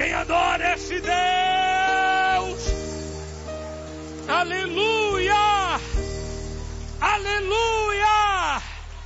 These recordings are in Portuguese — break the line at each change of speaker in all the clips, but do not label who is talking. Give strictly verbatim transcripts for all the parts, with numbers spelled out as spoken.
Quem adora esse Deus? Aleluia! Aleluia!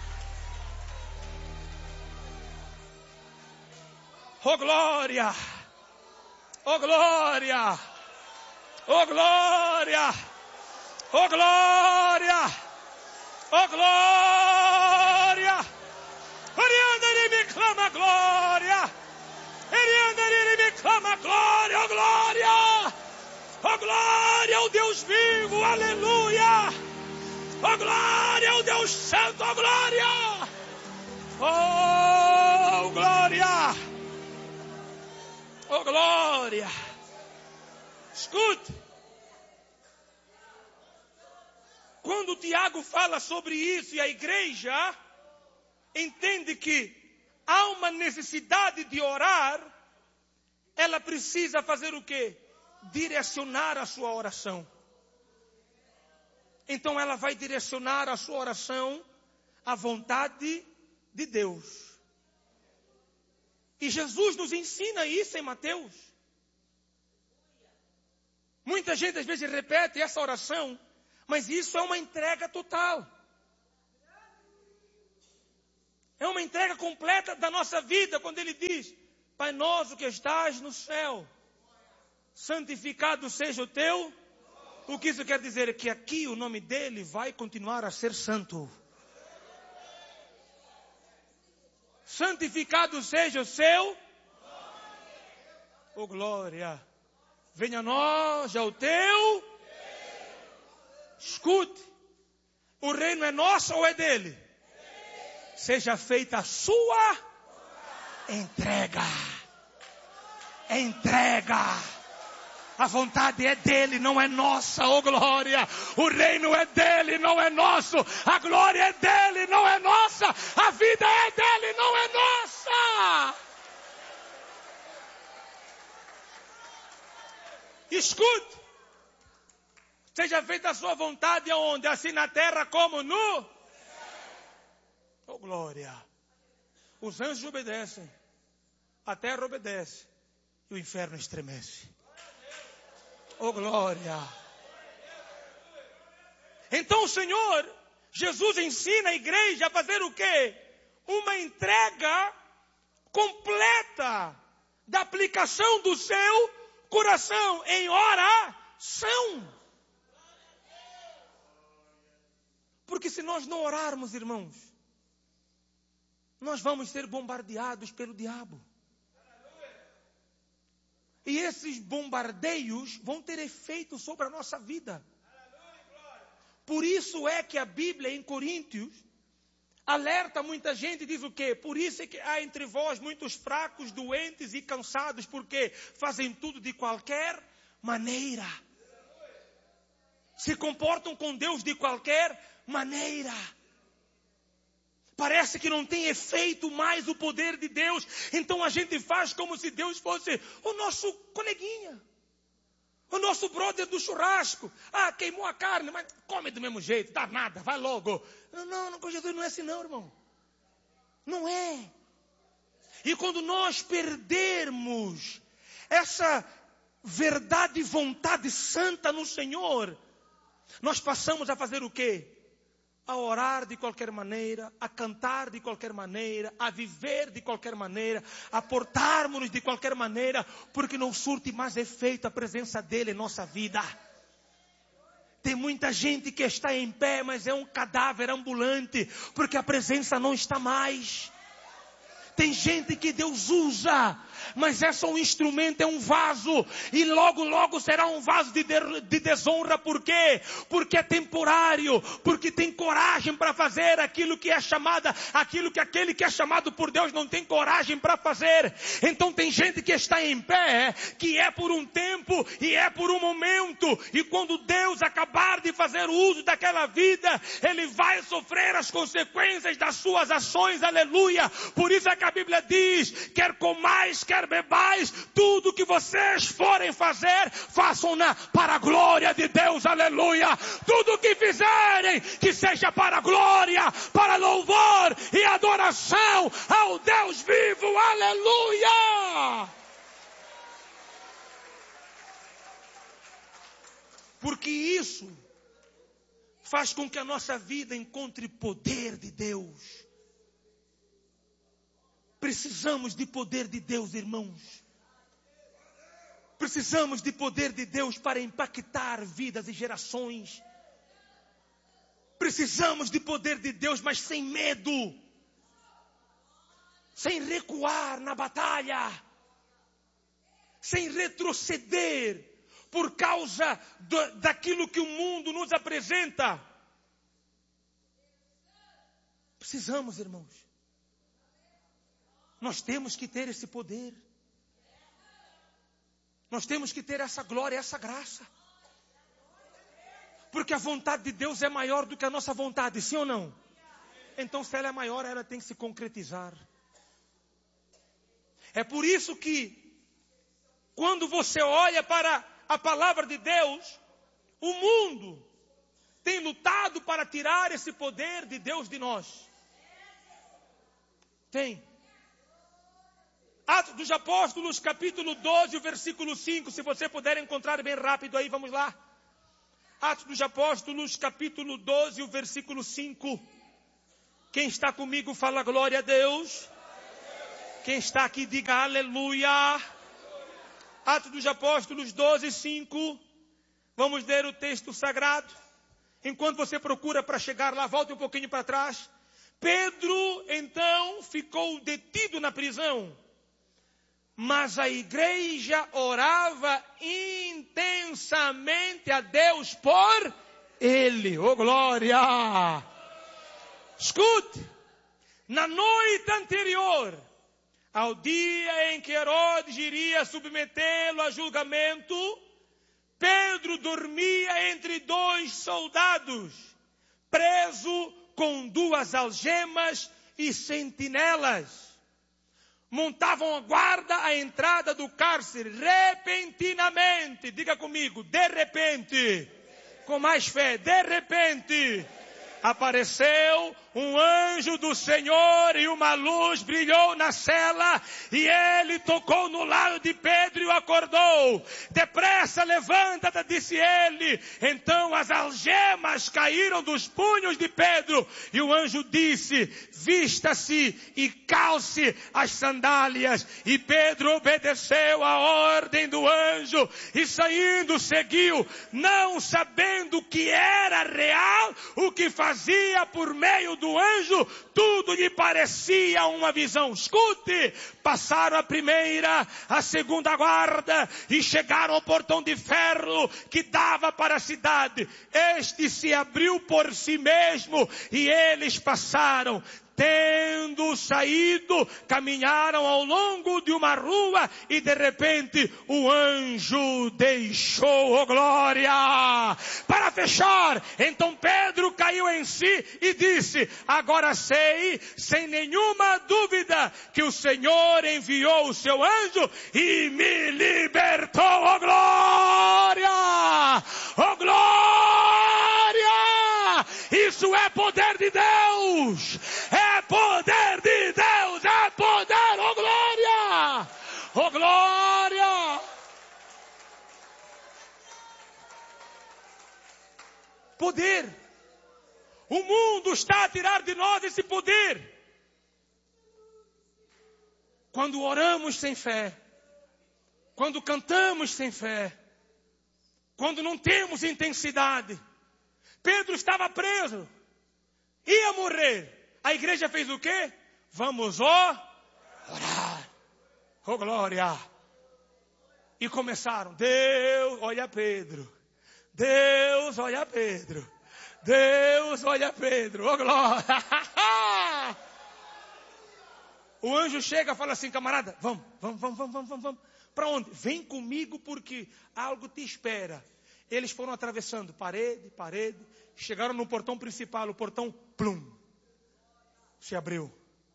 Oh glória! Oh glória! Oh glória! Oh glória! Oh glória! Orianda ele me clama glória! Orianda ele me clama glória! Oh glória! Oh glória ao Deus vivo! Aleluia! Oh glória ao Deus santo! Oh glória! Oh glória! Oh glória! Escute! Quando o Tiago fala sobre isso e a igreja entende que há uma necessidade de orar, ela precisa fazer o quê? Direcionar a sua oração. Então ela vai direcionar a sua oração à vontade de Deus. E Jesus nos ensina isso em Mateus. Muita gente às vezes repete essa oração, mas isso é uma entrega total. É uma entrega completa da nossa vida, quando ele diz: Pai nosso que estás no céu, santificado seja o teu. O que isso quer dizer? É que aqui o nome dele vai continuar a ser santo. Santificado seja o seu. Oh glória. Venha a nós já o teu. Escute. O reino é nosso ou é dele? Seja feita a sua entrega. Entrega. A vontade é dele, não é nossa, oh glória. O reino é dele, não é nosso. A glória é dele, não é nossa. A vida é dele, não é nossa. Escute. Seja feita a sua vontade aonde? Assim na terra como no... Oh glória. Os anjos obedecem. A terra obedece. E o inferno estremece. Oh glória. Então o Senhor, Jesus ensina a igreja a fazer o quê? Uma entrega completa da aplicação do seu coração em oração. Porque se nós não orarmos, irmãos, nós vamos ser bombardeados pelo diabo. E esses bombardeios vão ter efeito sobre a nossa vida. Por isso é que a Bíblia em Coríntios alerta muita gente e diz o quê? Por isso é que há entre vós muitos fracos, doentes e cansados, porque fazem tudo de qualquer maneira. Se comportam com Deus de qualquer maneira. Parece que não tem efeito mais o poder de Deus. Então a gente faz como se Deus fosse o nosso coleguinha. O nosso brother do churrasco. Ah, queimou a carne, mas come do mesmo jeito, dá nada, vai logo. Não, não, não, com Jesus não é assim não, irmão. Não é. E quando nós perdermos essa verdade e vontade santa no Senhor, nós passamos a fazer o quê? A orar de qualquer maneira, a cantar de qualquer maneira, a viver de qualquer maneira, a portarmos-nos de qualquer maneira, porque não surte mais efeito a presença dele em nossa vida. Tem muita gente que está em pé, mas é um cadáver ambulante, porque a presença não está mais. Tem gente que Deus usa, mas é só um instrumento, é um vaso. E logo, logo será um vaso de, de, de desonra. Por quê? Porque é temporário. Porque tem coragem para fazer aquilo que é chamada, aquilo que aquele que é chamado por Deus não tem coragem para fazer. Então tem gente que está em pé, que é por um tempo e é por um momento. E quando Deus acabar de fazer o uso daquela vida, ele vai sofrer as consequências das suas ações. Aleluia. Por isso é que a Bíblia diz, quer comais, quer bebais, tudo que vocês forem fazer, façam-na para a glória de Deus, aleluia. Tudo que fizerem, que seja para a glória, para louvor e adoração ao Deus vivo, aleluia. Porque isso faz com que a nossa vida encontre poder de Deus. Precisamos de poder de Deus, irmãos. Precisamos de poder de Deus para impactar vidas e gerações. Precisamos de poder de Deus, mas sem medo. Sem recuar na batalha. Sem retroceder por causa do, daquilo que o mundo nos apresenta. Precisamos, irmãos. Nós temos que ter esse poder. Nós temos que ter essa glória, essa graça. Porque a vontade de Deus é maior do que a nossa vontade, sim ou não? Então, se ela é maior, ela tem que se concretizar. É por isso que, quando você olha para a palavra de Deus, o mundo tem lutado para tirar esse poder de Deus de nós. Tem. Atos dos Apóstolos, capítulo doze, versículo cinco. Se você puder encontrar bem rápido aí, vamos lá. Atos dos Apóstolos, capítulo doze, o versículo cinco. Quem está comigo, fala glória a Deus. Quem está aqui, diga aleluia. Atos dos Apóstolos, doze, cinco. Vamos ler o texto sagrado. Enquanto você procura para chegar lá, volte um pouquinho para trás. Pedro, então, ficou detido na prisão. Mas a igreja orava intensamente a Deus por ele. Oh, glória! Escute, na noite anterior ao dia em que Herodes iria submetê-lo a julgamento, Pedro dormia entre dois soldados, preso com duas algemas e sentinelas. Montavam a guarda à entrada do cárcere, repentinamente, diga comigo, de repente, com mais fé, de repente, apareceu um anjo do Senhor e uma luz brilhou na cela e ele tocou no lado de Pedro e o acordou. Depressa, levanta-te, disse ele. Então as algemas caíram dos punhos de Pedro e o anjo disse, vista-se e calce as sandálias. E Pedro obedeceu a ordem do anjo e saindo seguiu, não sabendo que era real o que fazia por meio do anjo, tudo lhe parecia uma visão. Escute, passaram a primeira, a segunda guarda e chegaram ao portão de ferro que dava para a cidade. Este se abriu por si mesmo e eles passaram. Tendo saído, caminharam ao longo de uma rua e de repente o anjo deixou, oh glória! Para fechar, então Pedro caiu em si e disse, agora sei, sem nenhuma dúvida, que o Senhor enviou o seu anjo e me libertou, oh glória! Oh glória! Isso é poder de Deus! É poder de Deus! É poder! Oh glória! Oh glória! Poder! O mundo está a tirar de nós esse poder. Quando oramos sem fé, quando cantamos sem fé, quando não temos intensidade. Pedro estava preso, ia morrer. A igreja fez o quê? Vamos ó, orar. Oh glória! E começaram, Deus, olha Pedro. Deus, olha Pedro. Deus, olha Pedro. Oh glória! O anjo chega e fala assim, camarada, vamos, vamos, vamos, vamos, vamos, vamos. Para onde? Vem comigo porque algo te espera. Eles foram atravessando parede, parede, chegaram no portão principal, o portão, plum, se abriu.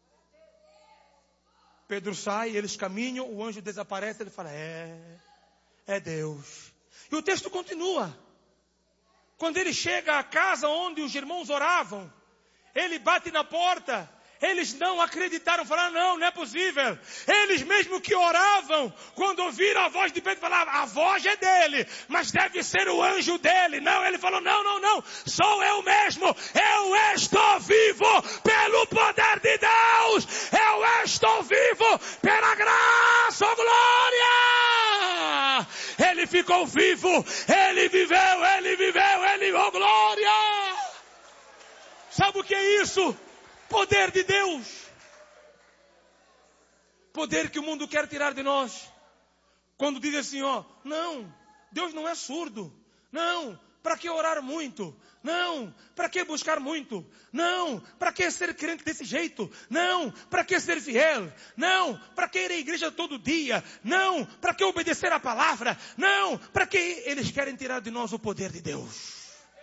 Pedro sai, eles caminham, o anjo desaparece, ele fala, é, é Deus. E o texto continua. Quando ele chega à casa onde os irmãos oravam, ele bate na porta, Eles não acreditaram, falaram, não, não é possível. Eles mesmo que oravam, quando ouviram a voz de Pedro, falavam, a voz é dele, mas deve ser o anjo dele. Não, ele falou, não, não, não, sou eu mesmo. Eu estou vivo pelo poder de Deus. Eu estou vivo pela graça, oh glória. Ele ficou vivo, ele viveu, ele viveu, ele, oh glória. Sabe o que é isso? Poder de Deus. Poder que o mundo quer tirar de nós. Quando diz assim, ó, não, Deus não é surdo. Não, para que orar muito? Não, para que buscar muito? Não, para que ser crente desse jeito? Não, para que ser fiel? Não, para que ir à igreja todo dia? Não, para que obedecer a palavra? Não, para que eles querem tirar de nós o poder de Deus.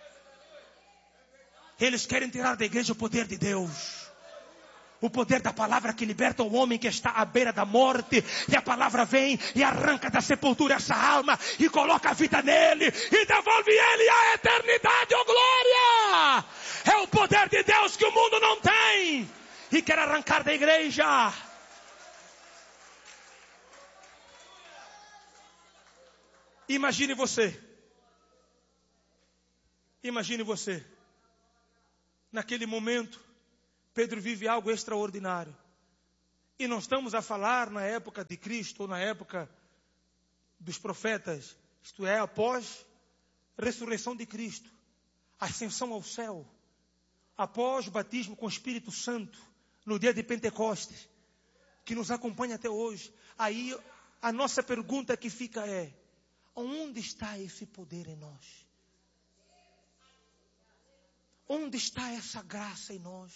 Eles querem tirar da igreja o poder de Deus. O poder da palavra que liberta o homem que está à beira da morte. E a palavra vem e arranca da sepultura essa alma. E coloca a vida nele. E devolve ele à eternidade, oh glória! É o poder de Deus que o mundo não tem. E quer arrancar da igreja. Imagine você. Imagine você. Naquele momento, Pedro vive algo extraordinário. E não estamos a falar na época de Cristo, ou na época dos profetas. Isto é, após a ressurreição de Cristo. Ascensão ao céu. Após o batismo com o Espírito Santo. No dia de Pentecostes. Que nos acompanha até hoje. Aí a nossa pergunta que fica é. Onde está esse poder em nós? Onde está essa graça em nós?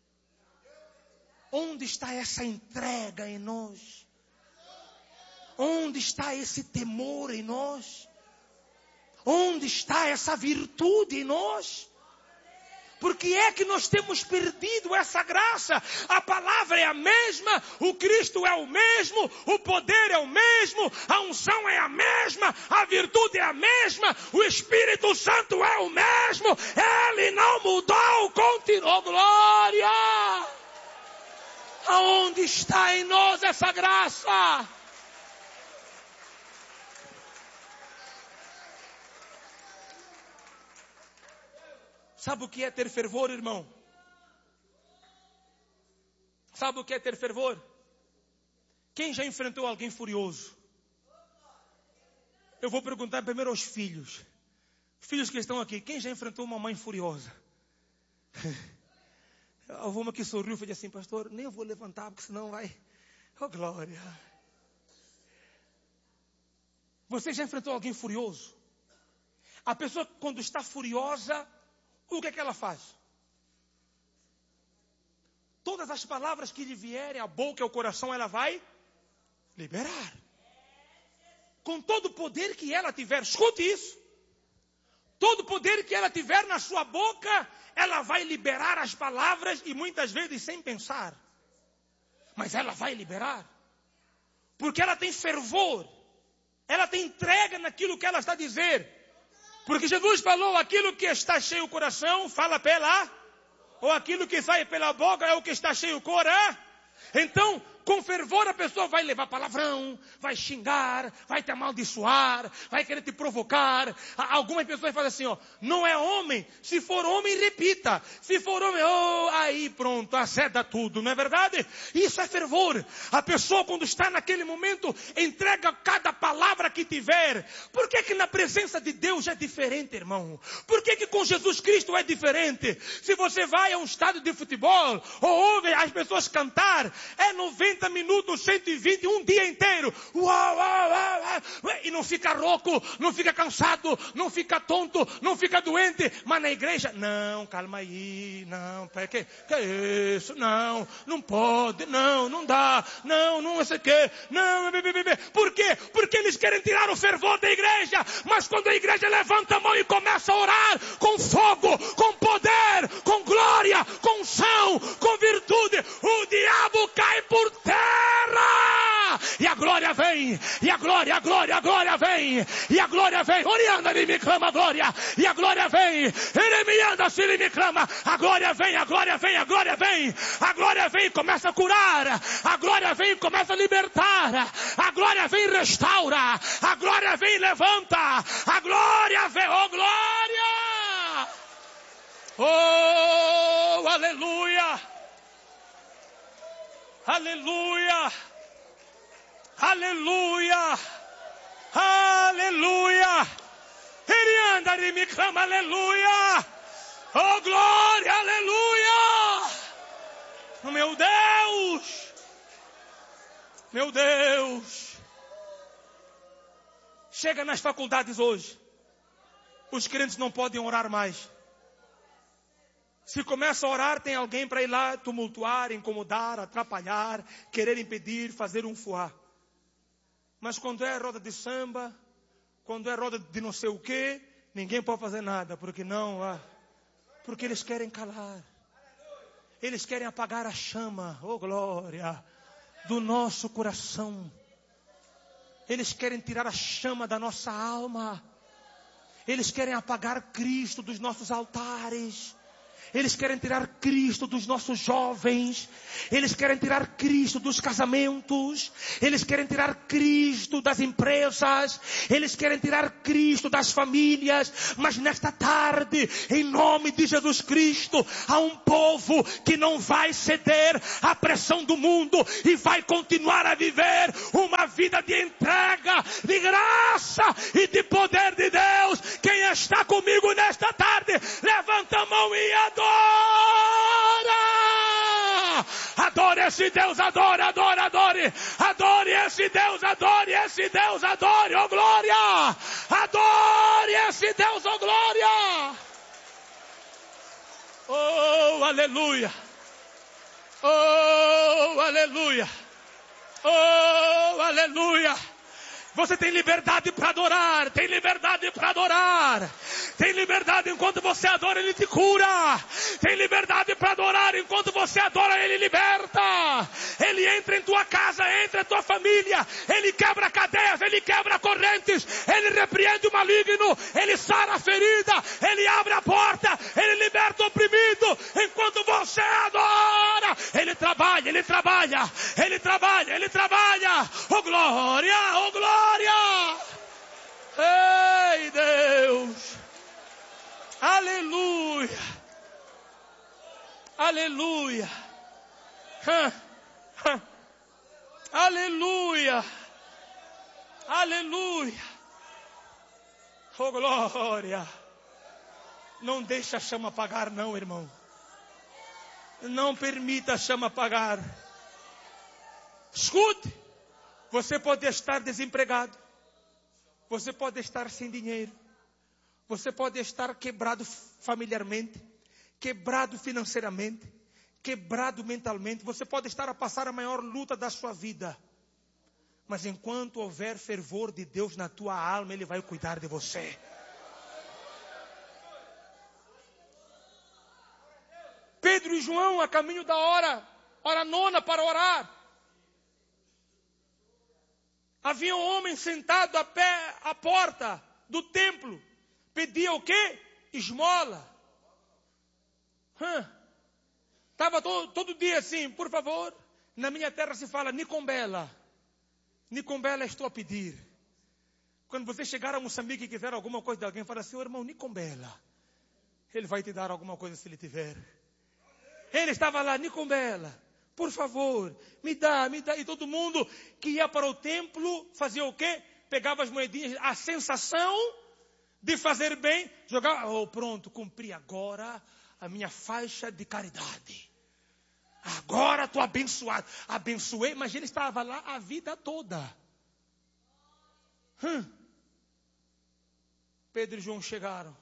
Onde está essa entrega em nós? Onde está esse temor em nós? Onde está essa virtude em nós? Por que é que nós temos perdido essa graça? A palavra é a mesma, o Cristo é o mesmo, o poder é o mesmo, a unção é a mesma, a virtude é a mesma, o Espírito Santo é o mesmo, ele não mudou, continuou, glória! Aonde está em nós essa graça? Sabe o que é ter fervor, irmão? Sabe o que é ter fervor? Quem já enfrentou alguém furioso? Eu vou perguntar primeiro aos filhos. Filhos que estão aqui, quem já enfrentou uma mãe furiosa? Houve uma que sorriu e falou assim, pastor, nem eu vou levantar, porque senão vai... Oh, glória! Você já enfrentou alguém furioso? A pessoa, quando está furiosa... O que é que ela faz? Todas as palavras que lhe vierem à boca e ao coração, ela vai liberar. Com todo o poder que ela tiver, escute isso. Todo o poder que ela tiver na sua boca, ela vai liberar as palavras e muitas vezes sem pensar. Mas ela vai liberar. Porque ela tem fervor. Ela tem entrega naquilo que ela está a dizer. Porque Jesus falou, aquilo que está cheio o coração, fala pela... Ou aquilo que sai pela boca é o que está cheio o coração. Então, com fervor a pessoa vai levar palavrão, vai xingar, vai te amaldiçoar, vai querer te provocar. Algumas pessoas fazem assim, ó, não é homem, se for homem repita, se for homem, oh, aí pronto, aceda tudo, não é verdade? Isso é fervor. A pessoa quando está naquele momento, entrega cada palavra que tiver. Por que que na presença de Deus é diferente, irmão? Por que que com Jesus Cristo é diferente? Se você vai a um estádio de futebol, ou ouve as pessoas cantar, é noventa minutos, cento e vinte, um dia inteiro. Uau, uau, uau, uau. E não fica rouco, não fica cansado, não fica tonto, não fica doente. Mas na igreja, não, calma aí, não, que, que é isso? Não, não pode, não, não dá, não, não sei o que, não, por quê? Porque eles querem tirar o fervor da igreja, mas quando a igreja levanta a mão e começa a orar com fogo, com poder, com glória, com unção, com virtude, o diabo cai por terra. E a glória vem. E a glória, a glória, a glória vem. E a glória vem. Orianda, ele me clama a glória. E a glória vem. Ele me anda, se ele me clama. A glória vem, a glória vem, a glória vem. A glória vem e começa a curar. A glória vem e começa a libertar. A glória vem e restaura. A glória vem e levanta. A glória vem, oh glória. Oh, aleluia. Aleluia. Aleluia. Aleluia. Ele anda e me clama, aleluia. Oh, glória, aleluia. Oh, meu Deus. Meu Deus. Chega nas faculdades hoje. Os crentes não podem orar mais. Se começa a orar, tem alguém para ir lá tumultuar, incomodar, atrapalhar, querer impedir, fazer um fuá. Mas quando é roda de samba, quando é roda de não sei o quê, ninguém pode fazer nada, porque não, ah, porque eles querem calar. Eles querem apagar a chama, oh glória, do nosso coração. Eles querem tirar a chama da nossa alma. Eles querem apagar Cristo dos nossos altares. Eles querem tirar Cristo dos nossos jovens. Eles querem tirar Cristo dos casamentos. Eles querem tirar Cristo das empresas. Eles querem tirar Cristo das famílias. Mas nesta tarde, em nome de Jesus Cristo, há um povo que não vai ceder à pressão do mundo e vai continuar a viver uma vida de entrega, de graça e de poder de Deus. Quem está comigo nesta tarde, levanta a mão e adora. Adore esse Deus, adore, adore, adore. Adore esse Deus, adore esse Deus, adore, oh glória. Adore esse Deus, oh glória. Oh, aleluia. Oh, aleluia. Oh, aleluia. Você tem liberdade para adorar, tem liberdade para adorar. Tem liberdade enquanto você adora, Ele te cura. Tem liberdade para adorar, enquanto você adora, Ele liberta. Ele entra em tua casa, entra em tua família. Ele quebra cadeias, Ele quebra correntes. Ele repreende o maligno, Ele sara a ferida. Ele abre a porta, Ele liberta o oprimido. Enquanto você adora, Ele trabalha, Ele trabalha. Ele trabalha, Ele trabalha. Oh glória, oh glória. Ei, Deus. Aleluia. Aleluia. Hã, hã. Aleluia. Aleluia. Oh, glória. Não deixa a chama apagar, não, irmão. Não permita a chama apagar. Escute. Você pode estar desempregado. Você pode estar sem dinheiro. Você pode estar quebrado familiarmente, quebrado financeiramente, quebrado mentalmente. Você pode estar a passar a maior luta da sua vida. Mas enquanto houver fervor de Deus na tua alma, Ele vai cuidar de você. Pedro e João a caminho da hora, hora nona para orar. Havia um homem sentado a pé à porta do templo. Pedia o quê? Esmola. Estava hum. todo, todo dia assim, por favor. Na minha terra se fala Nicombela. Nicombela estou a pedir. Quando você chegar a Moçambique e quiser alguma coisa de alguém, fala assim, oh, irmão, Nicombela. Ele vai te dar alguma coisa se ele tiver. Ele estava lá, Nicombela. Por favor, me dá, me dá. E todo mundo que ia para o templo fazia o quê? Pegava as moedinhas, a sensação de fazer bem, jogava, oh pronto, cumpri agora a minha faixa de caridade. Agora estou abençoado. Abençoei, mas ele estava lá a vida toda. Hum. Pedro e João chegaram.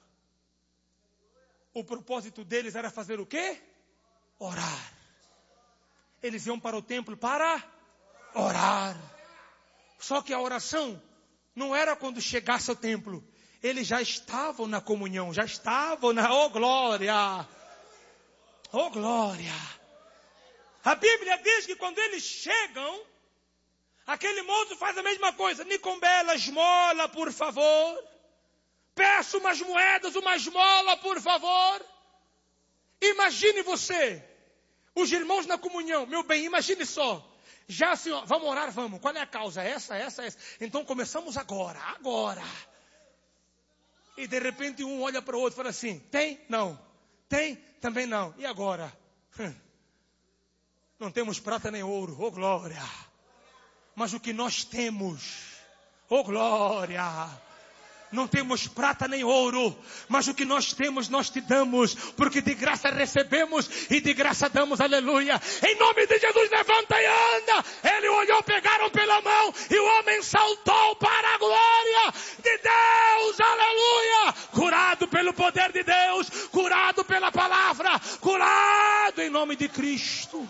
O propósito deles era fazer o quê? Orar. Eles iam para o templo para orar. Só que a oração não era quando chegasse ao templo. Eles já estavam na comunhão, já estavam na... Oh, glória! Oh, glória! A Bíblia diz que quando eles chegam, Aquele moço faz a mesma coisa. Nicombela, esmola, por favor. Peço umas moedas, uma esmola, por favor. Imagine você, os irmãos na comunhão. Meu bem, imagine só. Já assim, ó, vamos orar, vamos. Qual é a causa? Essa, essa, essa. Então começamos agora, agora. E de repente um olha para o outro e fala assim, tem? Não. Tem? Também não. E agora? Não temos prata nem ouro, oh glória. Mas o que nós temos, oh glória. Não temos prata nem ouro, mas o que nós temos nós te damos, porque de graça recebemos e de graça damos, aleluia. Em nome de Jesus, levanta e anda. Ele olhou, pegaram pela mão e o homem saltou para a glória de Deus, aleluia. Curado pelo poder de Deus, curado pela palavra, curado em nome de Cristo.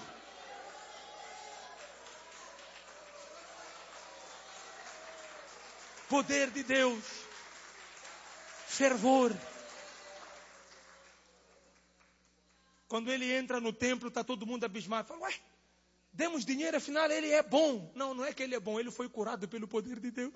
Poder de Deus. Fervor. Quando ele entra no templo, está todo mundo abismado. Fala, ué, demos dinheiro, afinal ele é bom. Não, não é que ele é bom, ele foi curado pelo poder de Deus.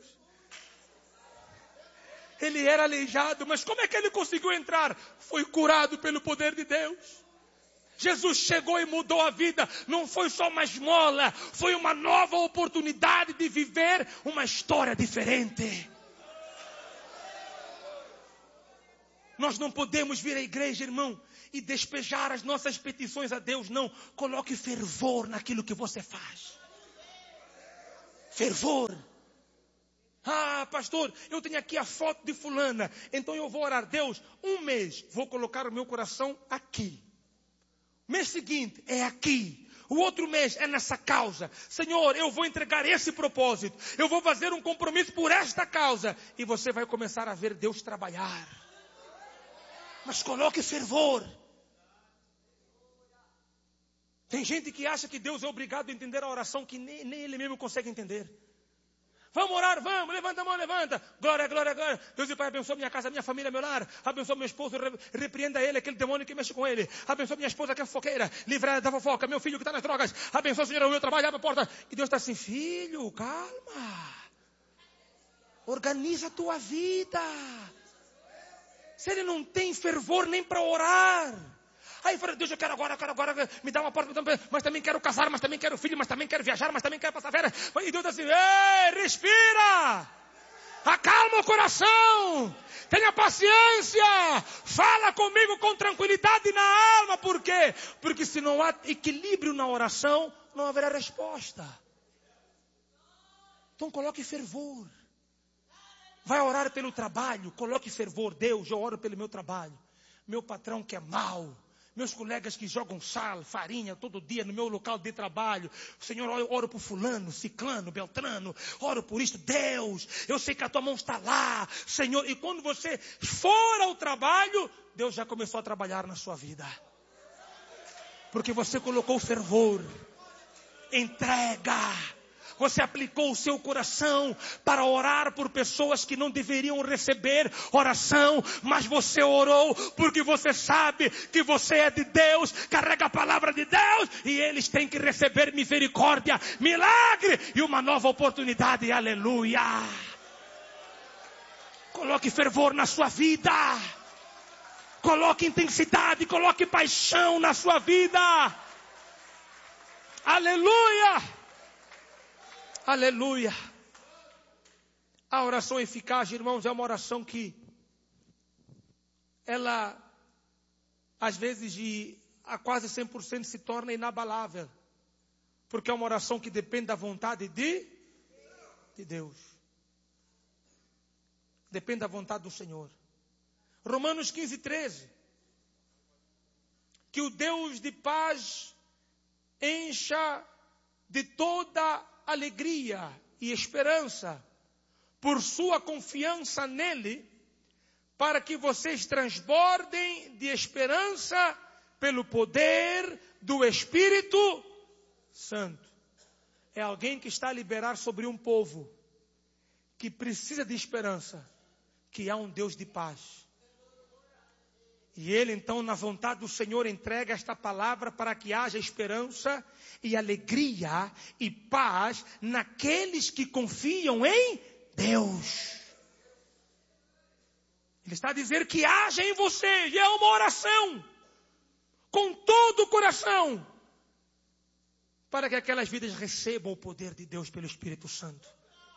Ele era aleijado, mas como é que ele conseguiu entrar? Foi curado pelo poder de Deus. Jesus chegou e mudou a vida. Não foi só uma esmola, foi uma nova oportunidade de viver uma história diferente. Nós não podemos vir à igreja, irmão, e despejar as nossas petições a Deus. Não, coloque fervor naquilo que você faz. Fervor. Ah, pastor, eu tenho aqui a foto de fulana, então eu vou orar. Deus, um mês, vou colocar o meu coração aqui. Mês seguinte, é aqui. O outro mês é nessa causa. Senhor, eu vou entregar esse propósito. Eu vou fazer um compromisso por esta causa. E você vai começar a ver Deus trabalhar. Mas coloque fervor. Tem gente que acha que Deus é obrigado a entender a oração que nem, nem Ele mesmo consegue entender. Vamos orar, vamos, levanta a mão, levanta. Glória, glória, glória. Deus e Pai, abençoa minha casa, minha família, meu lar. Abençoa meu esposo, repreenda ele, aquele demônio que mexe com ele. Abençoa minha esposa que é fofoqueira, livra da fofoca. Meu filho que está nas drogas. Abençoa, Senhor, o meu trabalho, abre a porta. E Deus está assim, filho, calma. Organiza a tua vida. Se ele não tem fervor nem para orar. Aí fala, Deus, eu quero agora, eu quero agora, me dá uma porta, mas também quero casar, mas também quero filho, mas também quero viajar, mas também quero passar férias. E Deus assim, ei, respira. Acalma o coração. Tenha paciência. Fala comigo com tranquilidade na alma. Por quê? Porque se não há equilíbrio na oração, não haverá resposta. Então coloque fervor. Vai orar pelo trabalho, coloque fervor. Deus, eu oro pelo meu trabalho. Meu patrão que é mau. Meus colegas que jogam sal, farinha todo dia no meu local de trabalho. Senhor, eu oro por fulano, ciclano, beltrano. Oro por isto. Deus, eu sei que a tua mão está lá. Senhor, e quando você for ao trabalho, Deus já começou a trabalhar na sua vida. Porque você colocou fervor. Entrega. Você aplicou o seu coração para orar por pessoas que não deveriam receber oração, mas você orou porque você sabe que você é de Deus, carrega a palavra de Deus e eles têm que receber misericórdia, milagre e uma nova oportunidade, aleluia. Coloque fervor na sua vida, coloque intensidade, coloque paixão na sua vida, aleluia. Aleluia. A oração eficaz, irmãos, é uma oração que ela, às vezes, de, a quase cem por cento se torna inabalável. Porque é uma oração que depende da vontade de, de Deus. Depende da vontade do Senhor. Romanos quinze, treze. Que o Deus de paz encha de toda alegria e esperança por sua confiança nele, para que vocês transbordem de esperança pelo poder do Espírito Santo. É alguém que está a liberar sobre um povo que precisa de esperança, que há um Deus de paz. E ele então, na vontade do Senhor, entrega esta palavra para que haja esperança e alegria e paz naqueles que confiam em Deus. Ele está a dizer que haja em você, e é uma oração, com todo o coração, para que aquelas vidas recebam o poder de Deus pelo Espírito Santo.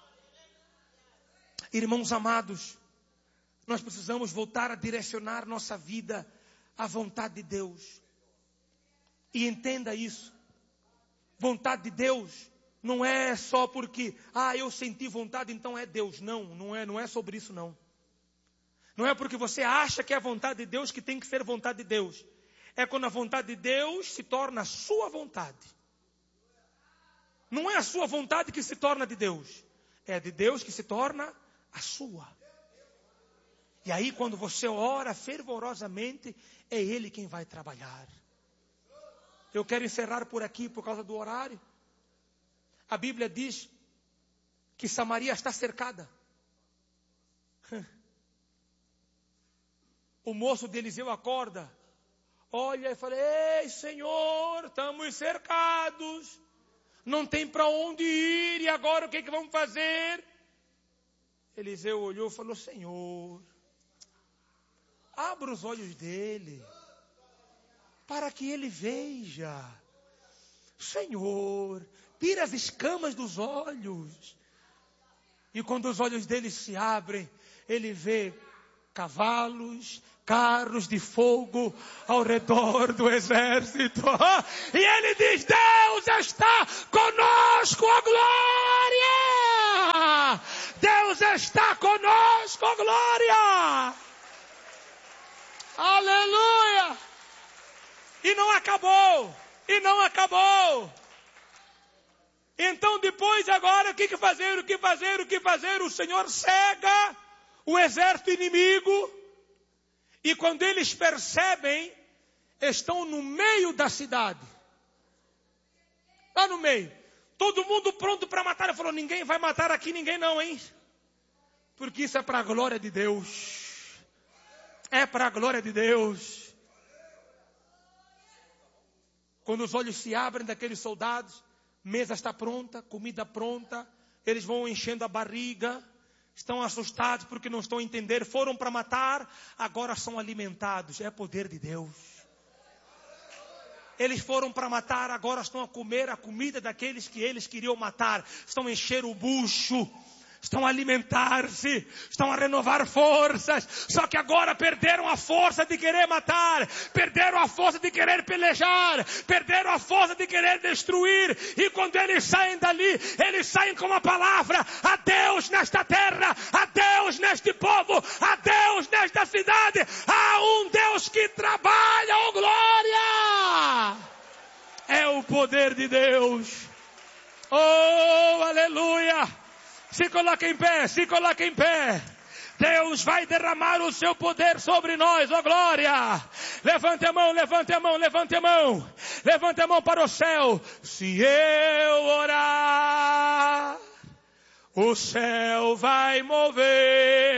Irmãos amados, nós precisamos voltar a direcionar nossa vida à vontade de Deus. E entenda isso. Vontade de Deus não é só porque, ah, eu senti vontade, então é Deus. Não, não é, não é sobre isso não. Não é porque você acha que é a vontade de Deus que tem que ser vontade de Deus. É quando a vontade de Deus se torna a sua vontade. Não é a sua vontade que se torna de Deus. É de Deus que se torna a sua. E aí quando você ora fervorosamente, é Ele quem vai trabalhar. Eu quero encerrar por aqui por causa do horário. A Bíblia diz que Samaria está cercada. O moço de Eliseu acorda, olha e fala, ei Senhor, estamos cercados. Não tem para onde ir, e agora o que, que vamos fazer? Eliseu olhou e falou, Senhor, abra os olhos dele, para que ele veja. Senhor, tira as escamas dos olhos. E quando os olhos dele se abrem, ele vê cavalos, carros de fogo ao redor do exército. E ele diz, Deus está conosco, a glória! Deus está conosco, a glória! Aleluia! E não acabou, e não acabou. Então depois agora, o que fazer, o que fazer, o que fazer? O Senhor cega o exército inimigo, e quando eles percebem, estão no meio da cidade. Lá no meio. Todo mundo pronto para matar. Ele falou, ninguém vai matar aqui, ninguém não, hein? Porque isso é para a glória de Deus. É para a glória de Deus. Quando os olhos se abrem daqueles soldados, mesa está pronta, comida pronta, eles vão enchendo a barriga, estão assustados porque não estão a entender, foram para matar, agora são alimentados, é poder de Deus. Eles foram para matar, agora estão a comer a comida daqueles que eles queriam matar, estão a encher o bucho, estão a alimentar-se, estão a renovar forças, só que agora perderam a força de querer matar, perderam a força de querer pelejar, perderam a força de querer destruir, e quando eles saem dali, eles saem com uma palavra, a Deus nesta terra, a Deus neste povo, a Deus nesta cidade, há um Deus que trabalha, oh glória! É o poder de Deus, oh aleluia! Se coloque em pé, se coloque em pé. Deus vai derramar o seu poder sobre nós, ó glória. Levante a mão, levante a mão, levante a mão. Levante a mão para o céu. Se eu orar, o céu vai mover.